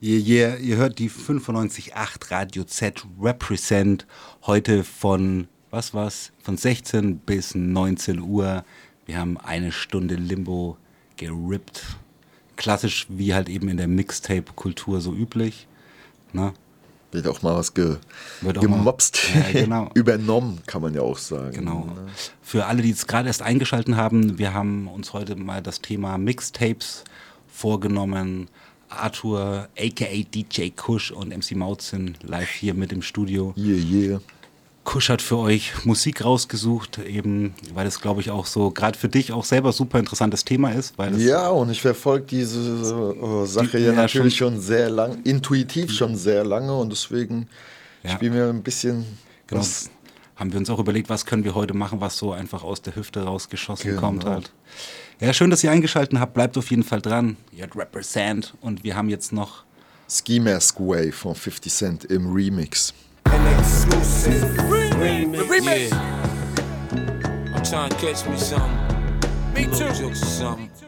Ihr hört die 95.8 Radio Z Represent heute von, von 16 bis 19 Uhr. Wir haben eine Stunde Limbo gerippt. Klassisch wie halt eben in der Mixtape-Kultur so üblich. Ne? Wird auch mal was gemobst, ja, genau. Übernommen, kann man ja auch sagen. Genau. Für alle, die jetzt gerade erst eingeschaltet haben, wir haben uns heute mal das Thema Mixtapes vorgenommen. Arthur, a.k.a. DJ Kush und MC Maut sind live hier mit im Studio. Yeah. Kush hat für euch Musik rausgesucht, eben, weil es, glaube ich, auch so, gerade für dich auch selber super interessantes Thema ist. Weil ja, und ich verfolge diese Sache ja natürlich schon sehr lang, intuitiv schon sehr lange und deswegen spielen wir ein bisschen was. Haben wir uns auch überlegt, was können wir heute machen, was so einfach aus der Hüfte rausgeschossen kommt halt. Ja, schön, dass ihr eingeschaltet habt. Bleibt auf jeden Fall dran. Ihr hört Represent und wir haben jetzt noch Ski Mask Way von 50 Cent im Remix. An exclusive remix. Yeah. I'm trying to catch me something. Me too. Jokes or something.